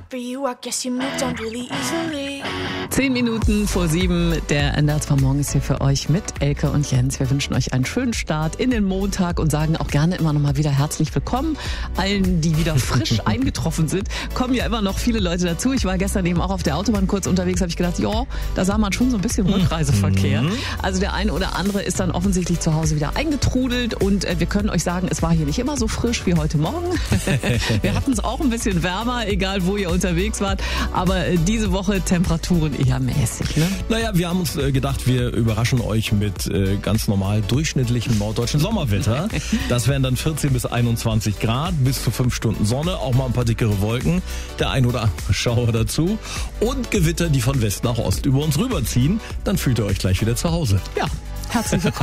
10 Minuten vor 7, der NDR 2 Morgen ist hier für euch mit Elke und Jens. Wir wünschen euch einen schönen Start in den Montag und sagen auch gerne immer noch mal wieder herzlich willkommen. Allen, die wieder frisch eingetroffen sind, kommen ja immer noch viele Leute dazu. Ich war gestern eben auch auf der Autobahn kurz unterwegs, habe ich gedacht, ja, da sah man schon so ein bisschen Rückreiseverkehr. Also der eine oder andere ist dann offensichtlich zu Hause wieder eingetrudelt und wir können euch sagen, es war hier nicht immer so frisch wie heute Morgen. Wir hatten es auch ein bisschen wärmer, egal wo ihr unterwegs wart, aber diese Woche Temperaturen eher mäßig, ne? Naja, wir haben uns gedacht, wir überraschen euch mit ganz normal durchschnittlichem norddeutschen Sommerwetter. Das wären dann 14 bis 21 Grad, bis zu 5 Stunden Sonne, auch mal ein paar dickere Wolken, der ein oder andere Schauer dazu und Gewitter, die von West nach Ost über uns rüberziehen. Dann fühlt ihr euch gleich wieder zu Hause. Ja, herzlich willkommen.